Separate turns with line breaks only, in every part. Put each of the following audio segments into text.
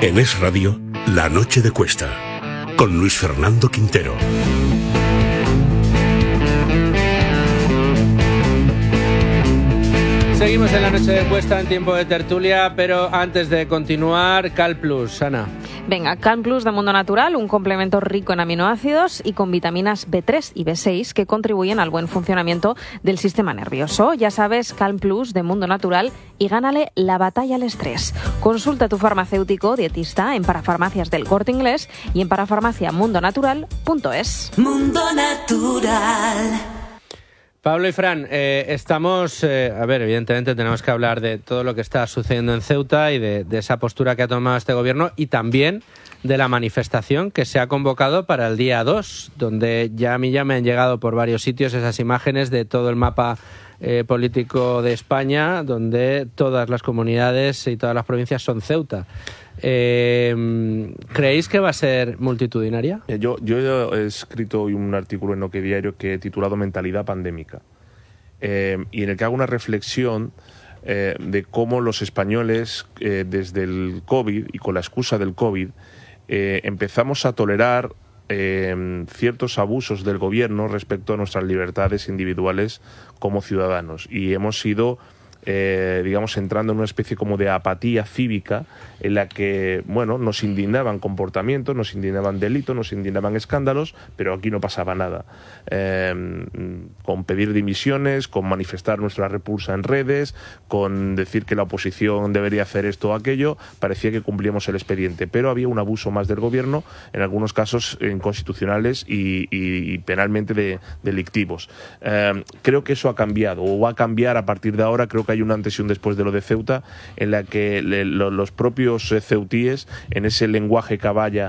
En Es Radio, La Noche de Cuesta, con Luis Fernando Quintero.
Seguimos en La Noche de Cuesta en tiempo de tertulia, pero antes de continuar, Cal Plus, Ana.
Venga, Cal Plus de Mundo Natural, un complemento rico en aminoácidos y con vitaminas B3 y B6 que contribuyen al buen funcionamiento del sistema nervioso. Ya sabes, Cal Plus de Mundo Natural y gánale la batalla al estrés. Consulta a tu farmacéutico o dietista en parafarmacias del Corte Inglés y en parafarmaciamundonatural.es.
Mundo Natural.
Pablo y Fran, estamos, evidentemente tenemos que hablar de todo lo que está sucediendo en Ceuta y de esa postura que ha tomado este gobierno y también de la manifestación que se ha convocado para el día 2, donde a mí ya me han llegado por varios sitios esas imágenes de todo el mapa político de España, donde todas las comunidades y todas las provincias son Ceuta. ¿Creéis que va a ser multitudinaria?
Yo he escrito hoy un artículo en Noque Diario que he titulado Mentalidad Pandémica, y en el que hago una reflexión de cómo los españoles, desde el COVID y con la excusa del COVID, empezamos a tolerar ciertos abusos del gobierno respecto a nuestras libertades individuales como ciudadanos, y hemos ido entrando en una especie como de apatía cívica en la que, nos indignaban comportamientos, nos indignaban delitos, nos indignaban escándalos, pero aquí no pasaba nada. Con pedir dimisiones, con manifestar nuestra repulsa en redes, con decir que la oposición debería hacer esto o aquello, parecía que cumplíamos el expediente, pero había un abuso más del gobierno, en algunos casos inconstitucionales y penalmente delictivos. Creo que eso ha cambiado, o va a cambiar a partir de ahora. Creo que hay un antes y un después de lo de Ceuta, en la que los propios ceutíes, en ese lenguaje caballa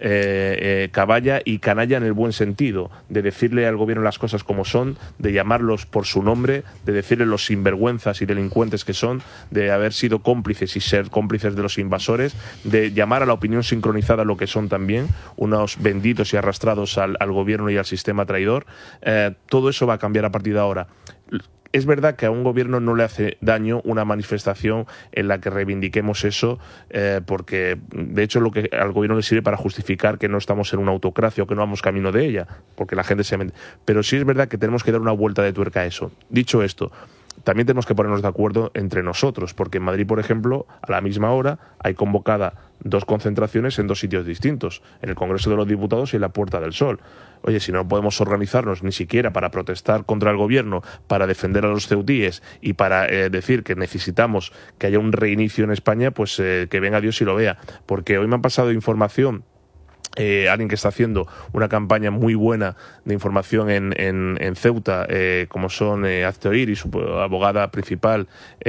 y canalla en el buen sentido, de decirle al gobierno las cosas como son, de llamarlos por su nombre, de decirle los sinvergüenzas y delincuentes que son, de haber sido cómplices y ser cómplices de los invasores, de llamar a la opinión sincronizada lo que son también, unos vendidos y arrastrados al gobierno y al sistema traidor. Todo eso va a cambiar a partir de ahora. Es verdad que a un gobierno no le hace daño una manifestación en la que reivindiquemos eso, porque de hecho lo que al gobierno le sirve para justificar que no estamos en una autocracia o que no vamos camino de ella, porque la gente se... Pero sí es verdad que tenemos que dar una vuelta de tuerca a eso. Dicho esto, también tenemos que ponernos de acuerdo entre nosotros, porque en Madrid, por ejemplo, a la misma hora hay convocada 2 concentraciones en 2 sitios distintos, en el Congreso de los Diputados y en la Puerta del Sol. Oye, si no podemos organizarnos ni siquiera para protestar contra el gobierno, para defender a los ceutíes y para decir que necesitamos que haya un reinicio en España, pues que venga Dios y lo vea. Porque hoy me han pasado información, alguien que está haciendo una campaña muy buena de información en Ceuta, como son Hazte Oír y su abogada principal,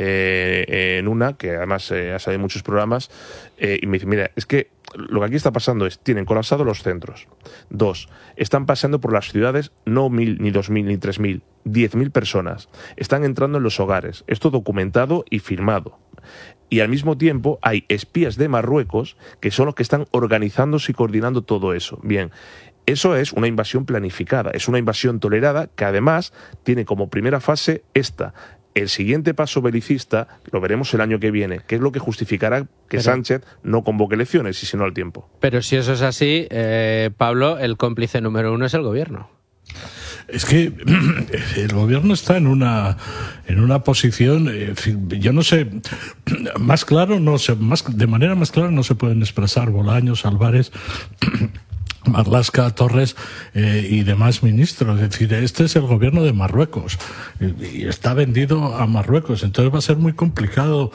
Nuna, que además ha salido en muchos programas, y me dice, mira, es que lo que aquí está pasando es, tienen colapsados los centros. 2, están pasando por las ciudades no 1.000, ni 2.000, ni 3.000, 10.000 personas. Están entrando en los hogares. Esto documentado y firmado. Y al mismo tiempo hay espías de Marruecos que son los que están organizándose y coordinando todo eso. Bien, eso es una invasión planificada, es una invasión tolerada que además tiene como primera fase esta. El siguiente paso belicista lo veremos el año que viene, que es lo que justificará que Sánchez no convoque elecciones y si no al tiempo.
Pero si eso es así, Pablo, el cómplice número 1 es el gobierno.
Es que el gobierno está en una posición, yo no sé, más claro, de manera más clara no se pueden expresar Bolaños, Álvarez, Marlaska, Torres y demás ministros. Es decir, este es el gobierno de Marruecos y está vendido a Marruecos. Entonces va a ser muy complicado,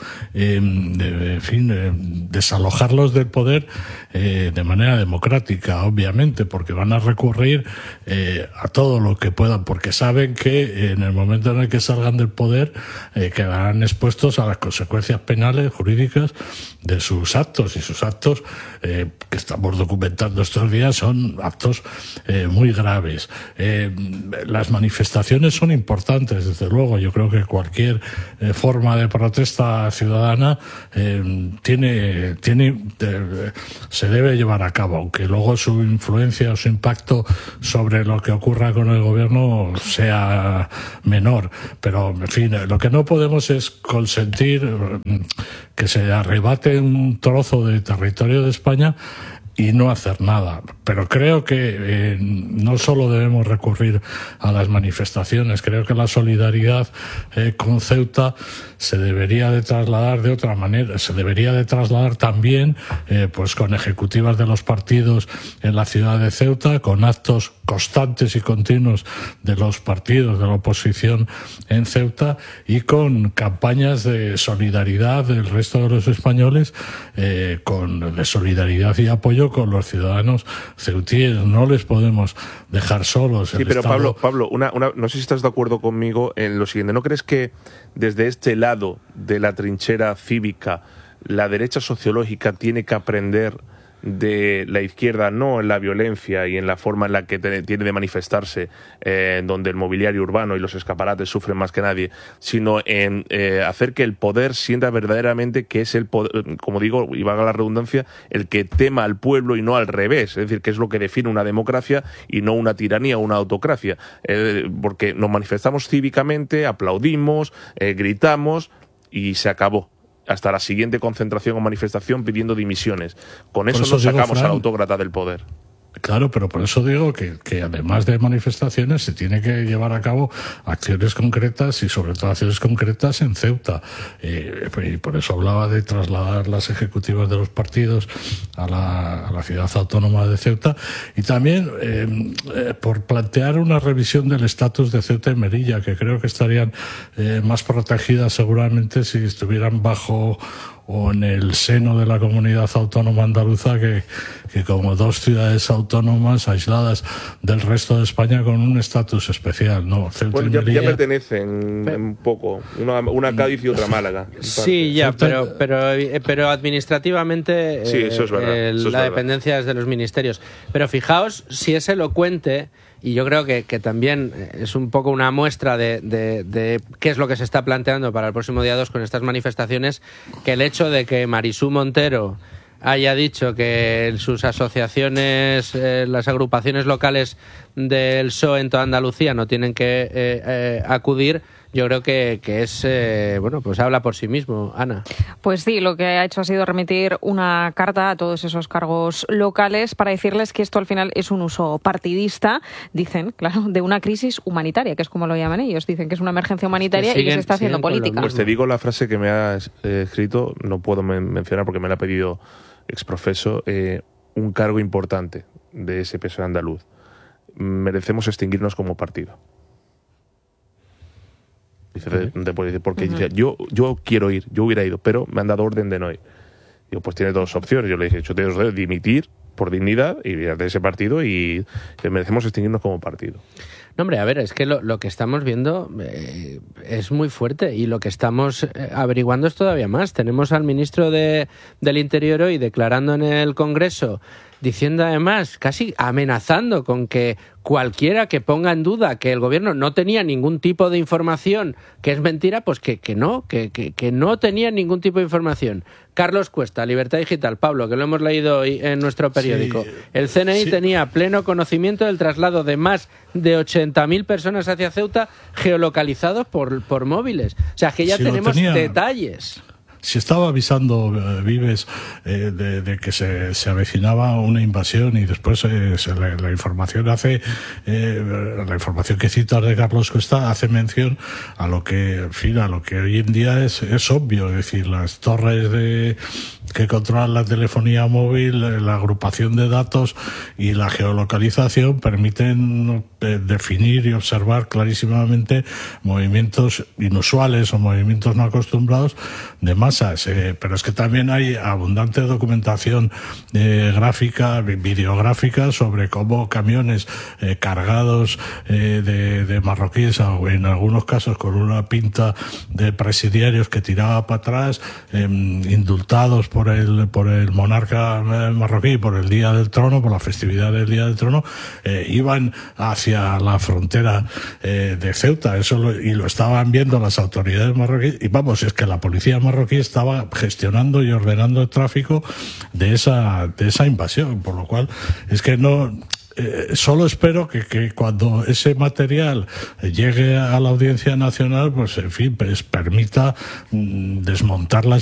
desalojarlos del poder de manera democrática, obviamente, porque van a recurrir a todo lo que puedan, porque saben que en el momento en el que salgan del poder quedarán expuestos a las consecuencias penales, jurídicas de sus actos, y sus actos que estamos documentando estos días son actos muy graves. Las manifestaciones son importantes, desde luego. Yo creo que cualquier forma de protesta ciudadana se debe llevar a cabo, aunque luego su influencia o su impacto sobre lo que ocurra con el gobierno sea menor. Pero, en fin, lo que no podemos es consentir que se arrebate un trozo de territorio de España y no hacer nada. Pero creo que no solo debemos recurrir a las manifestaciones, creo que la solidaridad con Ceuta se debería de trasladar de otra manera, se debería de trasladar también pues con ejecutivas de los partidos en la ciudad de Ceuta, con actos constantes y continuos de los partidos de la oposición en Ceuta y con campañas de solidaridad del resto de los españoles, de solidaridad y apoyo con los ciudadanos ceutíes. No les podemos dejar solos.
Sí, pero Estado... Pablo, no sé si estás de acuerdo conmigo en lo siguiente. ¿No crees que desde este lado de la trinchera cívica la derecha sociológica tiene que aprender de la izquierda, no en la violencia y en la forma en la que tiene de manifestarse, donde el mobiliario urbano y los escaparates sufren más que nadie, sino en hacer que el poder sienta verdaderamente que es el poder, como digo, y valga la redundancia, el que tema al pueblo y no al revés, es decir, que es lo que define una democracia y no una tiranía o una autocracia, porque nos manifestamos cívicamente, aplaudimos, gritamos y se acabó. Hasta la siguiente concentración o manifestación pidiendo dimisiones. Con eso nos sacamos al autócrata del poder.
Claro, pero por eso digo que además de manifestaciones se tiene que llevar a cabo acciones concretas y sobre todo acciones concretas en Ceuta. Y por eso hablaba de trasladar las ejecutivas de los partidos a la ciudad autónoma de Ceuta y también por plantear una revisión del estatus de Ceuta y Melilla, que creo que estarían más protegidas seguramente si estuvieran bajo o en el seno de la comunidad autónoma andaluza que como dos ciudades autónomas aisladas del resto de España con un estatus especial, ¿no? Ceuta
bueno,
y Melilla...
ya pertenecen un poco, una Cádiz y otra Málaga.
Sí, ya, pero administrativamente
sí, eso es verdad,
la dependencia es de los ministerios. Pero fijaos si es elocuente. Y yo creo que también es un poco una muestra de qué es lo que se está planteando para el próximo día 2 con estas manifestaciones, que el hecho de que Marisú Montero haya dicho que sus asociaciones, las agrupaciones locales del PSOE en toda Andalucía no tienen que acudir, yo creo que es, pues habla por sí mismo, Ana.
Pues sí, lo que ha hecho ha sido remitir una carta a todos esos cargos locales para decirles que esto al final es un uso partidista, dicen, claro, de una crisis humanitaria, que es como lo llaman ellos. Dicen que es una emergencia humanitaria y que se está haciendo política.
Pues te digo la frase que me has escrito, no puedo mencionar porque me la ha pedido exprofeso, un cargo importante de ese PSOE andaluz. Merecemos extinguirnos como partido. Dice, porque dice, yo quiero ir, yo hubiera ido, pero me han dado orden de no ir. Digo, pues tienes dos opciones. Yo le dije, yo tengo que dimitir por dignidad y ir de ese partido y merecemos extinguirnos como partido.
No, hombre, a ver, es que lo que estamos viendo es muy fuerte y lo que estamos averiguando es todavía más. Tenemos al ministro del Interior hoy declarando en el Congreso, diciendo además, casi amenazando con que cualquiera que ponga en duda que el gobierno no tenía ningún tipo de información, que es mentira, pues que no tenía ningún tipo de información. Carlos Cuesta, Libertad Digital. Pablo, que lo hemos leído hoy en nuestro periódico. Sí, el CNI tenía pleno conocimiento del traslado de más de 80.000 personas hacia Ceuta geolocalizados por móviles. O sea, que ya tenemos detalles.
Si estaba avisando Vives de que se avecinaba una invasión y después la información la información que citas de Carlos Cuesta hace mención a lo que hoy en día es obvio, es decir, las torres que controlan la telefonía móvil, la agrupación de datos y la geolocalización permiten definir y observar clarísimamente movimientos inusuales o movimientos no acostumbrados de masas, pero es que también hay abundante documentación gráfica, videográfica sobre cómo camiones cargados de marroquíes, o en algunos casos con una pinta de presidiarios que tiraba para atrás, indultados por por el monarca marroquí, por el Día del Trono, por la festividad del Día del Trono, iban hacia la frontera de Ceuta. Y lo estaban viendo las autoridades marroquíes. Y vamos, es que la policía marroquí estaba gestionando y ordenando el tráfico de esa invasión, por lo cual es que no. Solo espero que cuando ese material llegue a la Audiencia Nacional, pues en fin, pues permita desmontar las